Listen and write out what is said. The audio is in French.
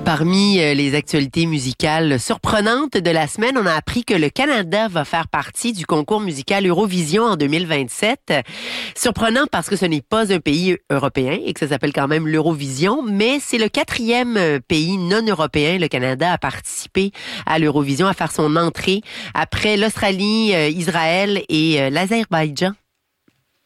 Parmi les actualités musicales surprenantes de la semaine, on a appris que le Canada va faire partie du concours musical Eurovision en 2027. Surprenant parce que ce n'est pas un pays européen et que ça s'appelle quand même l'Eurovision, mais c'est le 4e pays non européen, le Canada, à participer à l'Eurovision, à faire son entrée après l'Australie, Israël et l'Azerbaïdjan.